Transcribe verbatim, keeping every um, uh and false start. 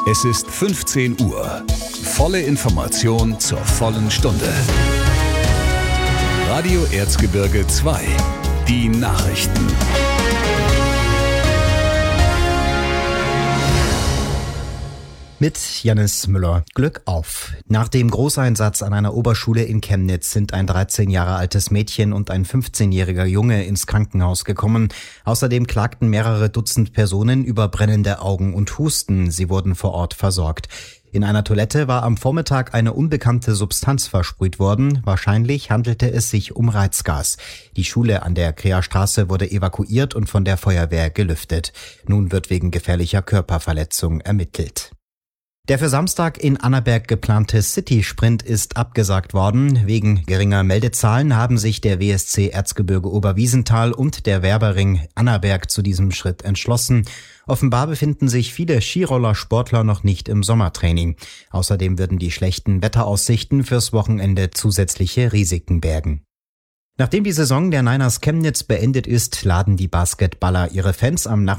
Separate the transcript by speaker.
Speaker 1: Es ist fünfzehn Uhr. Volle Information zur vollen Stunde. Radio Erzgebirge zwei. Die Nachrichten.
Speaker 2: Mit Jannis Müller. Glück auf. Nach dem Großeinsatz an einer Oberschule in Chemnitz sind ein dreizehn Jahre altes Mädchen und ein fünfzehnjähriger Junge ins Krankenhaus gekommen. Außerdem klagten mehrere Dutzend Personen über brennende Augen und Husten. Sie wurden vor Ort versorgt. In einer Toilette war am Vormittag eine unbekannte Substanz versprüht worden. Wahrscheinlich handelte es sich um Reizgas. Die Schule an der Kreastraße wurde evakuiert und von der Feuerwehr gelüftet. Nun wird wegen gefährlicher Körperverletzung ermittelt. Der für Samstag in Annaberg geplante City-Sprint ist abgesagt worden. Wegen geringer Meldezahlen haben sich der W S C Erzgebirge Oberwiesenthal und der Werbering Annaberg zu diesem Schritt entschlossen. Offenbar befinden sich viele Skirollersportler noch nicht im Sommertraining. Außerdem würden die schlechten Wetteraussichten fürs Wochenende zusätzliche Risiken bergen. Nachdem die Saison der Niners Chemnitz beendet ist, laden die Basketballer ihre Fans am Nachmittag